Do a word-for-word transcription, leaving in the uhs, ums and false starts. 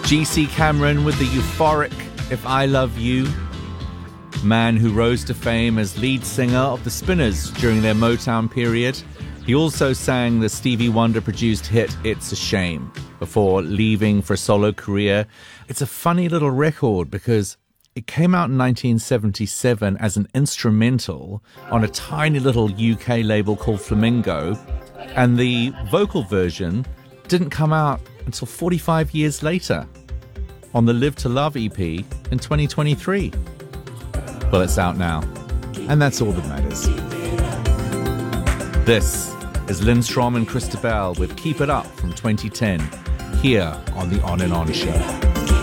G C Cameron with the euphoric If I Love You. Man who rose to fame as lead singer of the Spinners during their Motown period. He also sang the Stevie Wonder-produced hit It's a Shame before leaving for a solo career. It's a funny little record because it came out in nineteen seventy-seven as an instrumental on a tiny little U K label called Flamingo, and the vocal version didn't come out until forty-five years later on the Live to Love E P in twenty twenty-three. Well, it's out now, and that's all that matters. This is Lynn Strom and Christabel with Keep It Up from twenty ten, here on The On and On Show.